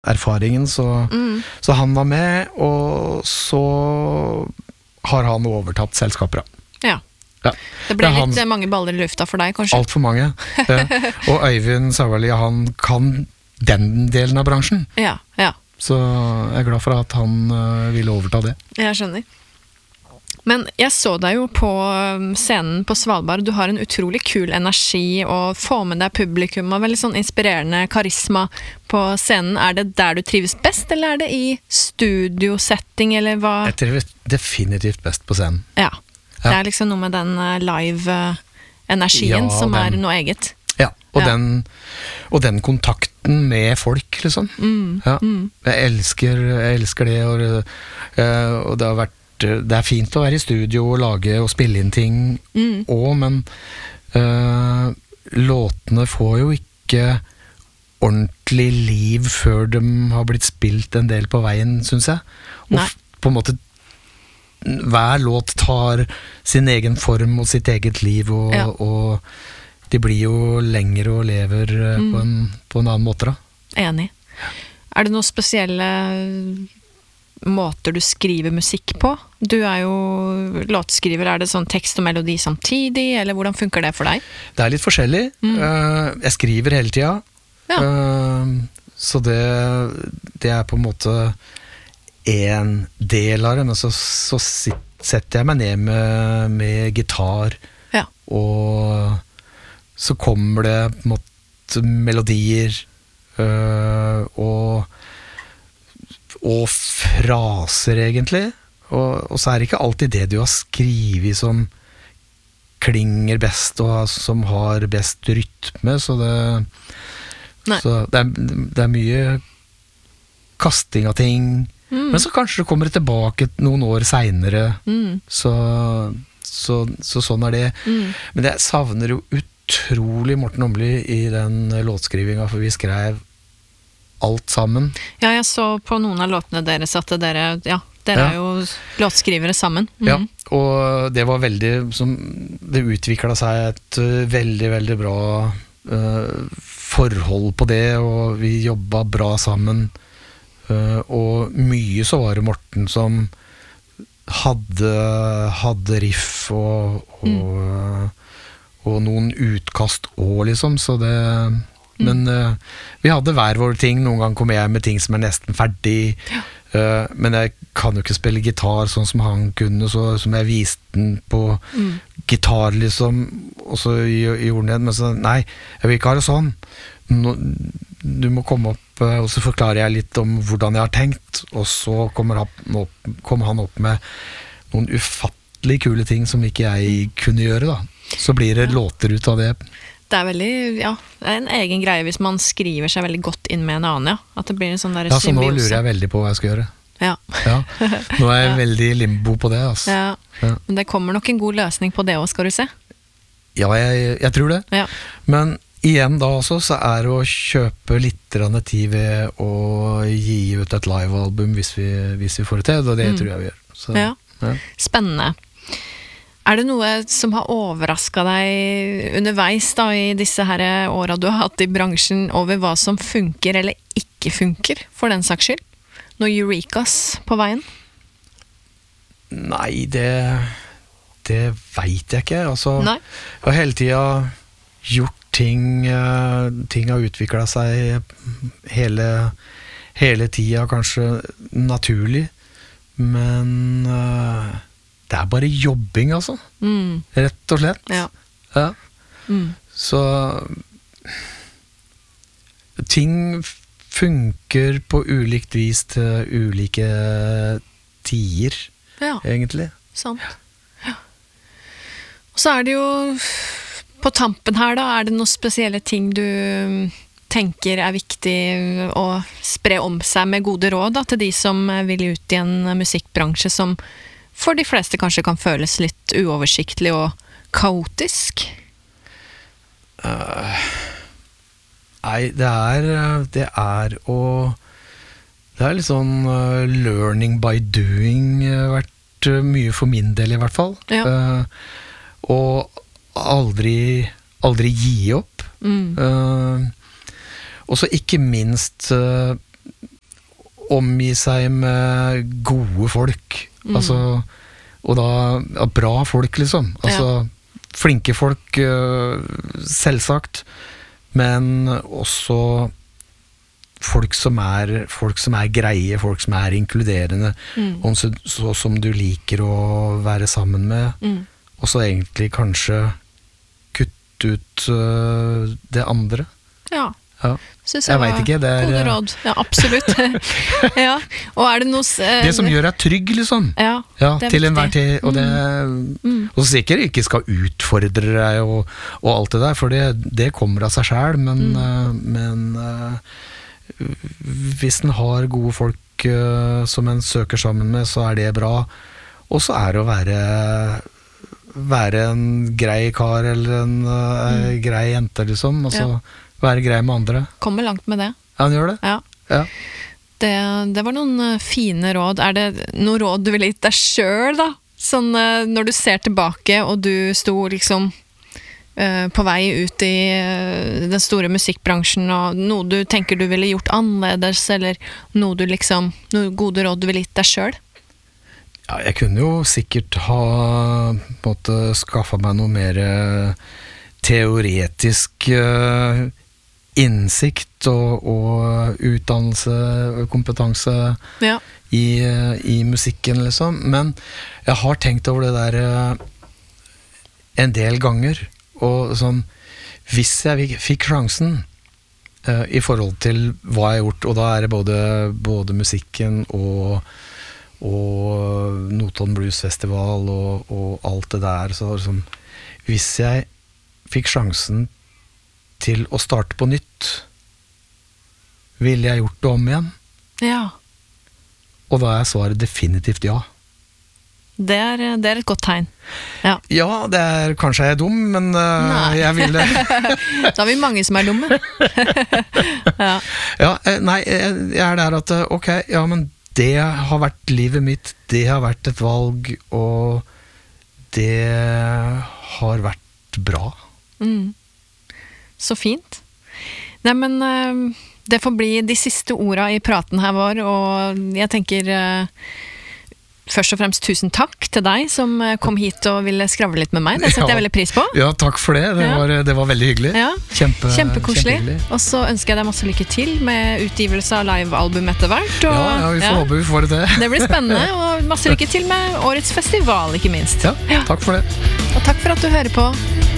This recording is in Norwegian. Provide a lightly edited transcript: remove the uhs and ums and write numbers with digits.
erfaringen, så han var med, og så har han overtatt selskapet. Ja. Ja. Det ble litt mange baller i lufta for deg, kanskje? Alt for mange. Og Øyvind Sauerli, han kan den delen av bransjen. Ja. Så jeg er glad for at han ville overta det. Jeg skjønner. Men jeg så deg jo på scenen på Svalbard. Du har en utrolig kul energi og får med deg publikum og veldig sånn inspirerende karisma på scenen. Er det der du trives best, eller er det i studiosetting, eller hva? Jeg trives definitivt best på scenen. Ja. Det er liksom noe med den live-energien som er noe eget. Ja, og den kontakten med folk, liksom. Jeg elsker det, og det har vært det er fint å være i studio og lage og spille inn ting også, men låtene får jo ikke ordentlig liv før de har blitt spilt en del på veien, synes jeg. Og på en måte hver låt tar sin egen form og sitt eget liv, og de blir jo lengre og lever på en annen måte da. Enig. Er det noen spesielle måter du skriver musikk på? Du er jo låtskriver, er det sånn tekst og melodi samtidig, eller hvordan funker det for deg? Det er litt forskjellig. Jeg skriver hele tida, så det er på en måte en del av det, men så setter jeg meg ned med gitar, og så kommer det på en måte melodier, og fraser egentlig, og så er det ikke alltid det du har skrivet som klinger best og som har best rytme, så det er mye kasting av ting, men så kanskje det kommer tilbake noen år senere, så sånn er det. Men jeg savner jo utrolig Morten Åmli i den låtskrivinga, for vi skrev alt sammen. Ja, jeg så på noen av låtene deres at dere er jo låtskrivere sammen. Ja, og det var det utviklet seg et veldig, veldig bra forhold på det, og vi jobbet bra sammen, og mye så var det Morten som hadde riff og noen utkast også, liksom, så det men vi hadde hver vår ting. Noen gang kom jeg med ting som er nesten ferdig, men jeg kan jo ikke spille gitar sånn som han kunne, så som jeg viste den på gitar liksom, og så gjorde han det, men så nei, jeg vil ikke ha det sånn. Du må komme opp, og så forklarer jeg litt om hvordan jeg har tenkt, og så kommer han opp med noen ufattelig kule ting som ikke jeg kunne gjøre da. Så blir det låter ut av det. Det er veldig, det er en egen greie hvis man skriver seg veldig godt inn med en annen, at det blir en sånn der symbiose. Så nå lurer jeg veldig på hva jeg skal gjøre. Ja. Nå er jeg veldig limbo på det, altså. Men det kommer nok en god løsning på det også, skal du se. Ja, jeg tror det. Men igjen da også, så er det å kjøpe litt tid ved å gi ut et live-album hvis vi får det til, og det tror jeg vi gjør. Så, Spennende. Er det noe som har overrasket deg underveis da, i disse her årene du har hatt i bransjen, over hva som funker eller ikke funker, for den saks skyld? Noe Eurekas på veien? Nei, det vet jeg ikke. Altså, jeg har hele tiden gjort ting har utviklet seg hele tiden, kanskje naturlig, men det er bare jobbing, altså. Rett og slett. Så ting funker på ulikt vis til ulike tider, egentlig. Sant. Og så er det jo på tampen her da, er det noen spesielle ting du tenker er viktig å spre om seg med gode råd da, til de som vil ut i en musikkbransje som for de fleste kanskje kan føles litt uoversiktlig og kaotisk? Nei, det er litt sånn learning by doing vært mye for min del i hvert fall. Og aldri gi opp. Og så ikke minst omgi seg med gode folk. Altså, og da bra folk, liksom. Altså, flinke folk, selvsagt, men også folk som er greie, folk som er inkluderende, så som du liker å være sammen med, og så egentlig kanskje kutte ut det andre. Ja. Jeg vet ikke, det er gode råd. Ja, absolutt. Ja. Og er det noe det som gjør deg trygg, liksom. Ja, det er til enhver viktig. tid. Og det og sikkert ikke skal utfordre deg og alt det der, for det kommer av seg selv, men hvis en har gode folk som en søker sammen med, så er det bra. Og så er det å være en grei kar eller en grei jente, liksom. Altså, være grei med andre. Kommer langt med det. Ja, han gjør det. Ja. Det var noen fine råd. Er det noen råd du vil gi deg selv, da? Sånn, når du ser tilbake, og du sto liksom på vei ut i den store musikkbransjen, og noe du tenker du ville gjort annerledes, eller noen gode råd du ville gitt deg selv? Ja, jeg kunne jo sikkert ha på en måte skaffet meg noe mer teoretisk innsikt og utdannelse og kompetanse i musikken, liksom. Men jeg har tenkt over det der en del ganger, og sånn, hvis jeg fikk sjansen i forhold til hva jeg har gjort, og da er det både musikken og Notodden Blues Festival og alt det der, så sånn, hvis jeg fikk sjansen til å starte på nytt, ville jeg gjort det om igjen? Ja. Og da er svaret definitivt ja. Det er et godt tegn. Ja, det er kanskje jeg er dum, men jeg ville Da har vi mange som er dumme. Nei, jeg er der at ok, men det har vært livet mitt, det har vært et valg, og det har vært bra. Så fint. Nei, men det får bli de siste ordene i praten her vår, og jeg tenker først og fremst tusen takk til deg som kom hit og ville skravle litt med meg. Det setter jeg veldig pris på. Ja, takk for det. Det var veldig hyggelig. Ja. Kjempekoselig. Og så ønsker jeg deg masse lykke til med utgivelse av livealbum etter hvert. Og, vi får håpe vi får det til. Det blir spennende, og masse lykke til med årets festival, ikke minst. Ja, takk for det. Og takk for at du hører på.